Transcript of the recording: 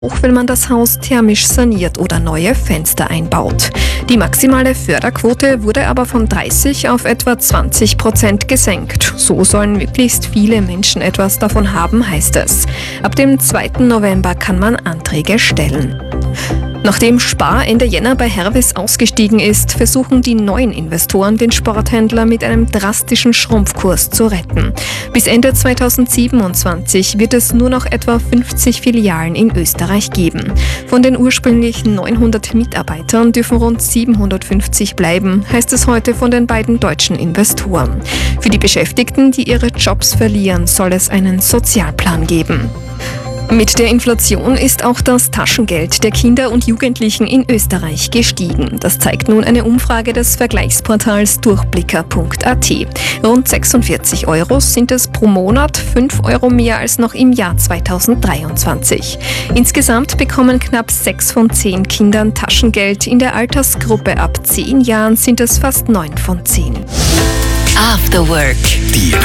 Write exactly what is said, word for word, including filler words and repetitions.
hoch, wenn man das Haus thermisch saniert oder neue Fenster einbaut. Die maximale Förderquote wurde aber von dreißig auf etwa zwanzig Prozent gesenkt. So sollen möglichst viele Menschen etwas davon haben, heißt es. Ab dem zweiten November kann man Anträge stellen. Nachdem Spar Ende Jänner bei Hervis ausgestiegen ist, versuchen die neuen Investoren den Sporthändler mit einem drastischen Schrumpfkurs zu retten. Bis Ende zweitausendsiebenundzwanzig wird es nur noch etwa fünfzig Filialen in Österreich geben. Von den ursprünglich neunhundert Mitarbeitern dürfen rund siebenhundertfünfzig bleiben, heißt es heute von den beiden deutschen Investoren. Für die Beschäftigten, die ihre Jobs verlieren, soll es einen Sozialplan geben. Mit der Inflation ist auch das Taschengeld der Kinder und Jugendlichen in Österreich gestiegen. Das zeigt nun eine Umfrage des Vergleichsportals durchblicker punkt a t. Rund sechsundvierzig Euro sind es pro Monat, fünf Euro mehr als noch im Jahr zweitausenddreiundzwanzig. Insgesamt bekommen knapp sechs von zehn Kindern Taschengeld. In der Altersgruppe ab zehn Jahren sind es fast neun von zehn. After Work. Die